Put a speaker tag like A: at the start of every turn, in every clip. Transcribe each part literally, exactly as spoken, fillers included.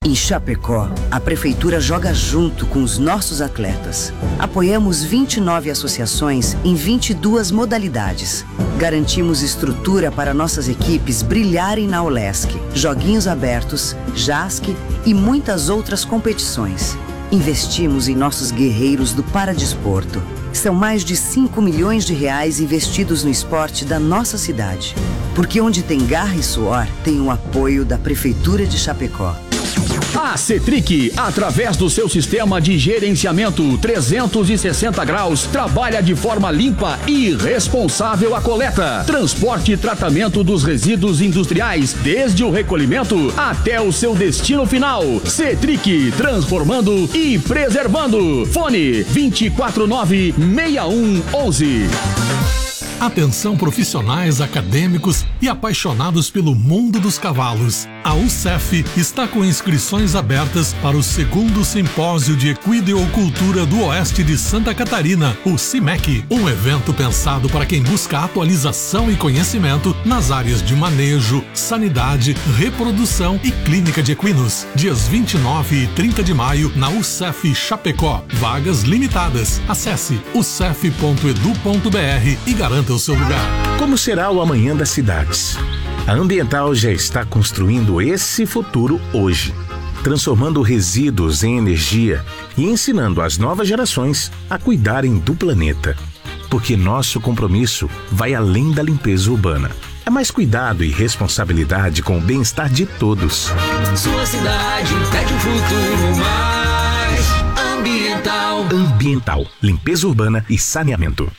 A: Em Chapecó, a Prefeitura joga junto com os nossos atletas. Apoiamos vinte e nove associações em vinte e duas modalidades. Garantimos estrutura para nossas equipes brilharem na Olesc, Joguinhos Abertos, JASC e muitas outras competições. Investimos em nossos guerreiros do Paradesporto. São mais de cinco milhões de reais investidos no esporte da nossa cidade. Porque onde tem garra e suor, tem o apoio da Prefeitura de Chapecó.
B: A Cetric, através do seu sistema de gerenciamento trezentos e sessenta graus, trabalha de forma limpa e responsável a coleta, transporte e tratamento dos resíduos industriais, desde o recolhimento até o seu destino final. Cetric, transformando e preservando. Fone vinte e quatro nove, seis um um um.
C: Atenção profissionais, acadêmicos e apaixonados pelo mundo dos cavalos. A U C E F está com inscrições abertas para o segundo Simpósio de Equideocultura do Oeste de Santa Catarina, o CIMEC, um evento pensado para quem busca atualização e conhecimento nas áreas de manejo, sanidade, reprodução e clínica de equinos. Dias vinte e nove e trinta de maio na U C E F Chapecó. Vagas limitadas. Acesse u c e f ponto e d u ponto b r e garanta o seu lugar.
D: Como será o amanhã das cidades? A Ambiental já está construindo esse futuro hoje, transformando resíduos em energia e ensinando as novas gerações a cuidarem do planeta. Porque nosso compromisso vai além da limpeza urbana. É mais cuidado e responsabilidade com o bem-estar de todos.
E: Sua cidade pede um futuro mais ambiental.
D: Ambiental, limpeza urbana e saneamento.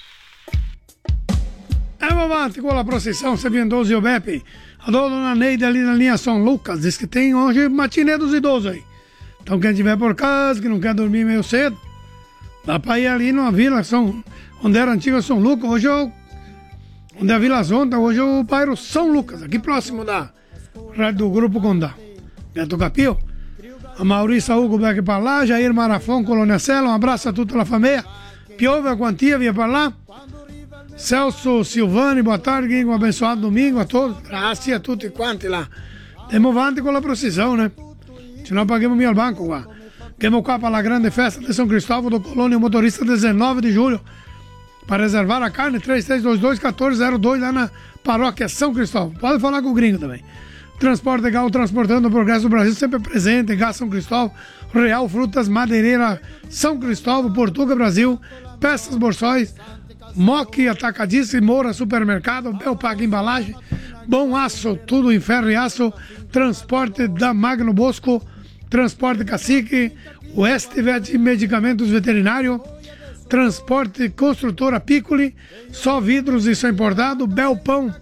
F: É mamãe, com a procissão, você vem doze o B E P. A dona Neide ali na linha São Lucas diz que tem hoje matinê dos idosos aí. Então quem tiver por casa, que não quer dormir meio cedo, dá pra ir ali numa vila, São, onde era a antiga São Lucas, hoje é o, onde é a Vila Zonta, hoje é o bairro São Lucas, aqui próximo da rádio do Grupo Condá. Beto Capil, a Maurícia Hugo vai aqui pra lá, Jair Marafon, Colônia Sela, um abraço a toda a família. Piove a quantia, vinha pra lá. Celso Silvani, boa tarde, um abençoado domingo a todos. Graças a tutti quanti lá. Temos vante com a procissão, né? Se não pagamos mil banco lá. Temos cá para a grande festa de São Cristóvão do Colônia Motorista, dezenove de julho. Para reservar a carne, três três dois dois, um quatro zero dois, lá na paróquia São Cristóvão. Pode falar com o gringo também. Transporte legal, transportando o progresso do Brasil, sempre presente. Gás São Cristóvão, Real Frutas, Madeireira São Cristóvão, Portuga Brasil, Peças Borsóis, Moque Atacadista e Moura Supermercado, Belpac Embalagem, Bom Aço, tudo em ferro e aço, transporte da Magno Bosco, transporte Cacique, Westvet Medicamentos Veterinário, transporte Construtora Piccoli, só vidros e só importado, Belpão,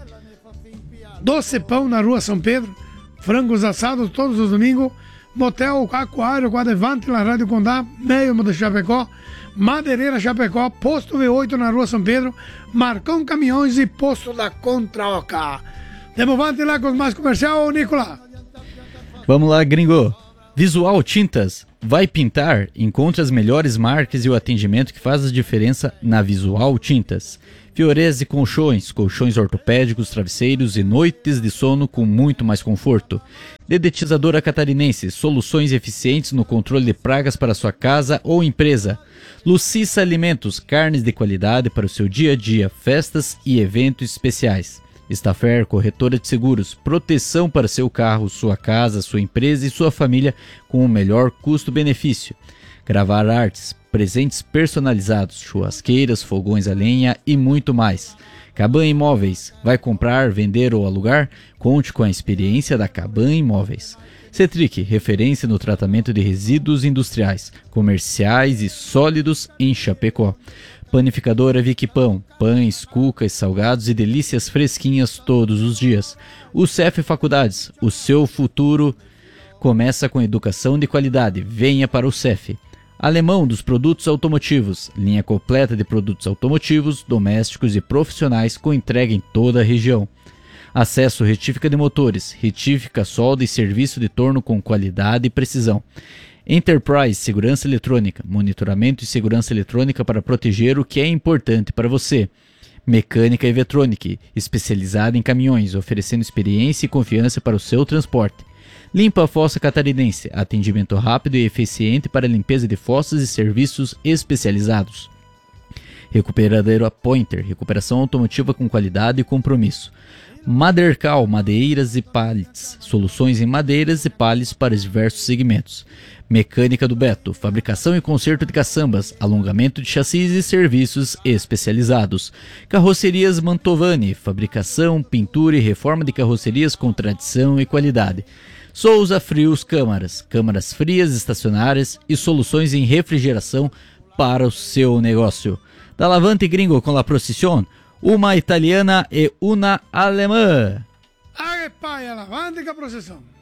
F: Doce Pão na Rua São Pedro, frangos assados todos os domingos, Motel Aquário, Quadrevante, na Rádio Condá, meio de Chapecó, Madeireira Chapecó, Posto V oito na Rua São Pedro, Marcão Caminhões e Posto da Contraoca. Demovante lá com os mais comercial, Nicolas.
G: Vamos lá, gringo. Visual Tintas. Vai pintar? Encontre as melhores marcas e o atendimento que faz a diferença na Visual Tintas. Fiorese Colchões, colchões ortopédicos, travesseiros e noites de sono com muito mais conforto. Dedetizadora Catarinense, soluções eficientes no controle de pragas para sua casa ou empresa. Lucissa Alimentos, carnes de qualidade para o seu dia a dia, festas e eventos especiais. Stafer, corretora de seguros, proteção para seu carro, sua casa, sua empresa e sua família com o melhor custo-benefício. Gravar Artes, presentes personalizados, churrasqueiras, fogões a lenha e muito mais. Caban Imóveis, vai comprar, vender ou alugar? Conte com a experiência da Caban Imóveis. Cetric, referência no tratamento de resíduos industriais, comerciais e sólidos em Chapecó. Panificadora Vicky Pão, pães, cucas, salgados e delícias fresquinhas todos os dias. U C E F Faculdades, o seu futuro começa com educação de qualidade. Venha para o U C E F. Alemão dos produtos automotivos, linha completa de produtos automotivos, domésticos e profissionais com entrega em toda a região. Acesso retífica de motores, retífica, solda e serviço de torno com qualidade e precisão. Enterprise Segurança Eletrônica, monitoramento e segurança eletrônica para proteger o que é importante para você. Mecânica e Vetronic, especializada em caminhões, oferecendo experiência e confiança para o seu transporte. Limpa Fossa Catarinense, atendimento rápido e eficiente para limpeza de fossas e serviços especializados. Recuperadora Pointer, recuperação automotiva com qualidade e compromisso. Madercal, madeiras e pallets, soluções em madeiras e pallets para diversos segmentos. Mecânica do Beto, fabricação e conserto de caçambas, alongamento de chassis e serviços especializados. Carrocerias Mantovani, fabricação, pintura e reforma de carrocerias com tradição e qualidade. Souza Frios Câmaras, câmaras frias estacionárias e soluções em refrigeração para o seu negócio. Da Lavante Gringo com la Procisión, uma italiana e uma alemã.
F: Ai, pai, a lavante com a procissão.